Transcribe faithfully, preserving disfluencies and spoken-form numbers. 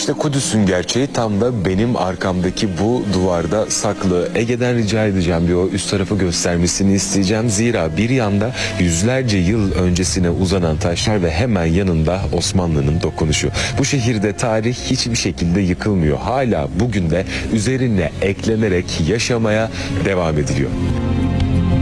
İşte Kudüs'ün gerçeği tam da benim arkamdaki bu duvarda saklı. Ege'den rica edeceğim, bir o üst tarafı göstermesini isteyeceğim. Zira bir yanda yüzlerce yıl öncesine uzanan taşlar ve hemen yanında Osmanlı'nın dokunuşu. Bu şehirde tarih hiçbir şekilde yıkılmıyor. Hala bugün de üzerine eklenerek yaşamaya devam ediliyor.